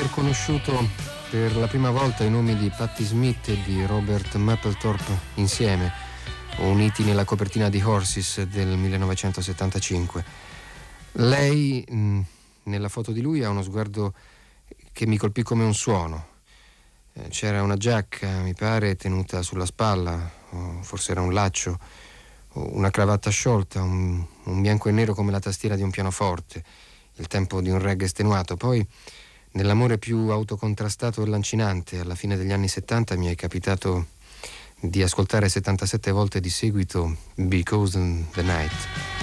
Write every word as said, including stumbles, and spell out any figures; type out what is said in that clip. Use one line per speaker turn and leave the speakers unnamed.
aver conosciuto per la prima volta i nomi di Patti Smith e di Robert Mapplethorpe insieme, uniti nella copertina di Horses del millenovecentosettantacinque. Lei, mh, nella foto di lui, ha uno sguardo che mi colpì come un suono. Eh, c'era una giacca, mi pare, tenuta sulla spalla, o forse era un laccio, o una cravatta sciolta, un, un bianco e nero come la tastiera di un pianoforte, il tempo di un reggae estenuato. Poi, nell'amore più autocontrastato e lancinante, alla fine degli anni settanta mi è capitato di ascoltare settantasette volte di seguito Because the Night.